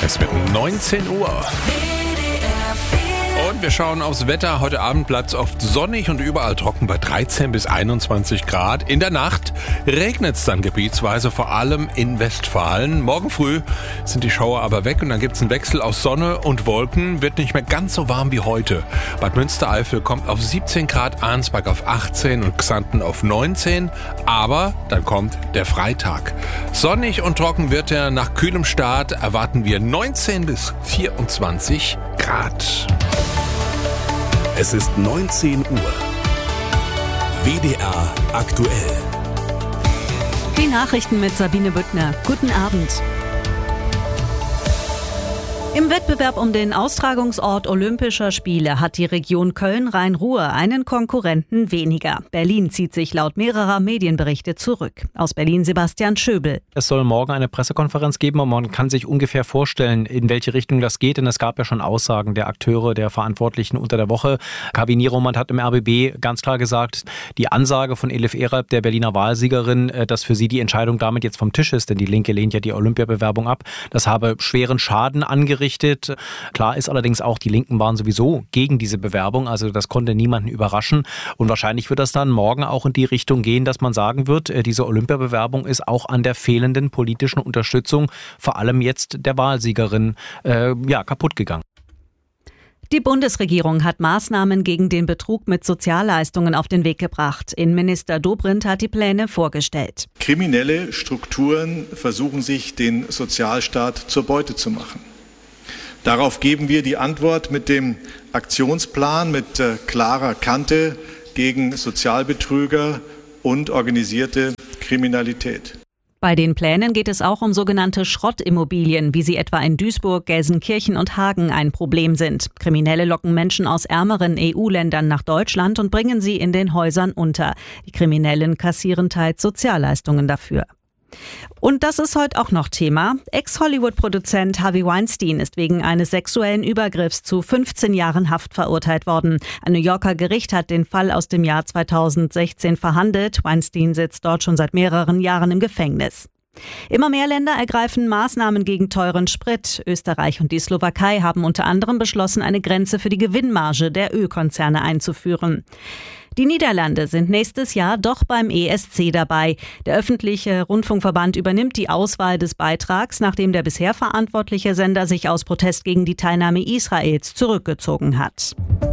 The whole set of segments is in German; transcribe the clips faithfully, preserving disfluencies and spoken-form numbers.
Es wird neunzehn Uhr. Und wir schauen aufs Wetter. Heute Abend bleibt es oft sonnig und überall trocken bei dreizehn bis einundzwanzig Grad. In der Nacht regnet es dann gebietsweise, vor allem in Westfalen. Morgen früh sind die Schauer aber weg und dann gibt es einen Wechsel aus Sonne und Wolken. Wird nicht mehr ganz so warm wie heute. Bad Münstereifel kommt auf siebzehn Grad, Arnsberg auf achtzehn und Xanten auf neunzehn. Aber dann kommt der Freitag. Sonnig und trocken wird er. Nach kühlem Start erwarten wir neunzehn bis vierundzwanzig Grad. Es ist neunzehn Uhr. W D R aktuell. Die Nachrichten mit Sabine Büttner. Guten Abend. Im Wettbewerb um den Austragungsort Olympischer Spiele hat die Region Köln-Rhein-Ruhr einen Konkurrenten weniger. Berlin zieht sich laut mehrerer Medienberichte zurück. Aus Berlin Sebastian Schöbel. Es soll morgen eine Pressekonferenz geben und man kann sich ungefähr vorstellen, in welche Richtung das geht. Denn es gab ja schon Aussagen der Akteure, der Verantwortlichen unter der Woche. Kavi Nieromand hat im R B B ganz klar gesagt, die Ansage von Elif Eralp, der Berliner Wahlsiegerin, dass für sie die Entscheidung damit jetzt vom Tisch ist, denn die Linke lehnt ja die Olympiabewerbung ab, das habe schweren Schaden angerichtet. Klar ist allerdings auch, die Linken waren sowieso gegen diese Bewerbung, also das konnte niemanden überraschen und wahrscheinlich wird das dann morgen auch in die Richtung gehen, dass man sagen wird, diese Olympiabewerbung ist auch an der fehlenden politischen Unterstützung, vor allem jetzt der Wahlsiegerin, äh, ja, kaputt gegangen. Die Bundesregierung hat Maßnahmen gegen den Betrug mit Sozialleistungen auf den Weg gebracht. Innenminister Dobrindt hat die Pläne vorgestellt. Kriminelle Strukturen versuchen sich, den Sozialstaat zur Beute zu machen. Darauf geben wir die Antwort mit dem Aktionsplan mit äh, klarer Kante gegen Sozialbetrüger und organisierte Kriminalität. Bei den Plänen geht es auch um sogenannte Schrottimmobilien, wie sie etwa in Duisburg, Gelsenkirchen und Hagen ein Problem sind. Kriminelle locken Menschen aus ärmeren E U-Ländern nach Deutschland und bringen sie in den Häusern unter. Die Kriminellen kassieren teils Sozialleistungen dafür. Und das ist heute auch noch Thema. Ex-Hollywood-Produzent Harvey Weinstein ist wegen eines sexuellen Übergriffs zu fünfzehn Jahren Haft verurteilt worden. Ein New Yorker Gericht hat den Fall aus dem Jahr zweitausendsechzehn verhandelt. Weinstein sitzt dort schon seit mehreren Jahren im Gefängnis. Immer mehr Länder ergreifen Maßnahmen gegen teuren Sprit. Österreich und die Slowakei haben unter anderem beschlossen, eine Grenze für die Gewinnmarge der Ölkonzerne einzuführen. Die Niederlande sind nächstes Jahr doch beim E S C dabei. Der öffentliche Rundfunkverband übernimmt die Auswahl des Beitrags, nachdem der bisher verantwortliche Sender sich aus Protest gegen die Teilnahme Israels zurückgezogen hat.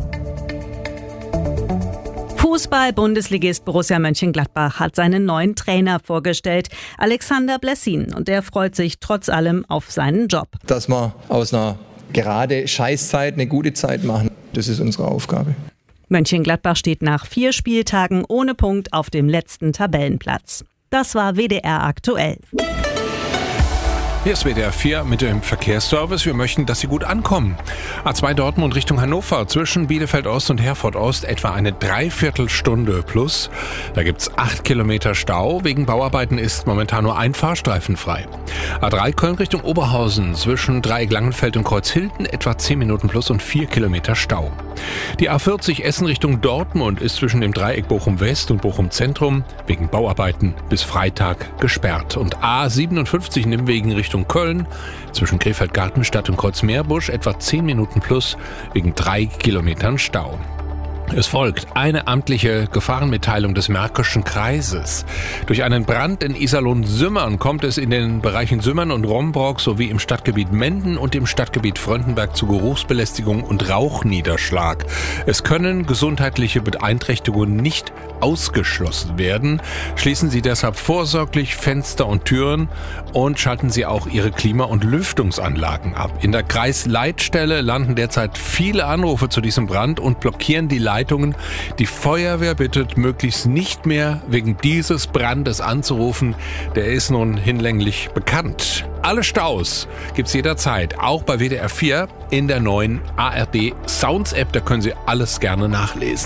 Fußball-Bundesligist Borussia Mönchengladbach hat seinen neuen Trainer vorgestellt, Alexander Blessin. Und der freut sich trotz allem auf seinen Job. Dass wir aus einer gerade Scheißzeit eine gute Zeit machen, das ist unsere Aufgabe. Mönchengladbach steht nach vier Spieltagen ohne Punkt auf dem letzten Tabellenplatz. Das war W D R aktuell. Hier ist W D R vier mit dem Verkehrsservice. Wir möchten, dass Sie gut ankommen. A zwei Dortmund Richtung Hannover zwischen Bielefeld Ost und Herford Ost etwa eine Dreiviertelstunde plus. Da gibt's acht Kilometer Stau. Wegen Bauarbeiten ist momentan nur ein Fahrstreifen frei. A drei Köln Richtung Oberhausen zwischen Dreieck Langenfeld und Kreuzhilden etwa zehn Minuten plus und vier Kilometer Stau. Die A vierzig Essen Richtung Dortmund ist zwischen dem Dreieck Bochum West und Bochum Zentrum wegen Bauarbeiten bis Freitag gesperrt. Und A siebenundfünfzig Nimwegen Richtung Köln zwischen Krefeld-Gartenstadt und Kreuzmeerbusch etwa zehn Minuten plus wegen drei Kilometern Stau. Es folgt eine amtliche Gefahrenmitteilung des Märkischen Kreises. Durch einen Brand in Iserlohn-Sümmern kommt es in den Bereichen Sümmern und Rombrock sowie im Stadtgebiet Menden und im Stadtgebiet Fröndenberg zu Geruchsbelästigung und Rauchniederschlag. Es können gesundheitliche Beeinträchtigungen nicht ausgeschlossen werden. Schließen Sie deshalb vorsorglich Fenster und Türen und schalten Sie auch Ihre Klima- und Lüftungsanlagen ab. In der Kreisleitstelle landen derzeit viele Anrufe zu diesem Brand und blockieren die Leitungen. Die Feuerwehr bittet, möglichst nicht mehr wegen dieses Brandes anzurufen. Der ist nun hinlänglich bekannt. Alle Staus gibt's jederzeit, auch bei W D R vier in der neuen A R D Sounds App. Da können Sie alles gerne nachlesen.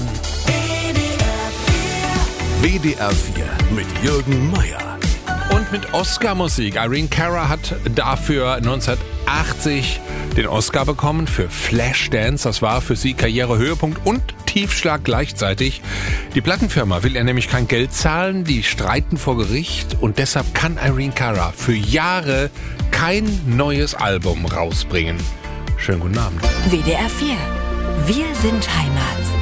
W D R vier mit Jürgen Meier. Und mit Oscar-Musik. Irene Cara hat dafür neunzehnhundertachtzig den Oscar bekommen für Flashdance. Das war für sie Karrierehöhepunkt und Tiefschlag gleichzeitig. Die Plattenfirma will ihr nämlich kein Geld zahlen, die streiten vor Gericht und deshalb kann Irene Cara für Jahre kein neues Album rausbringen. Schönen guten Abend. W D R vier. Wir sind Heimat.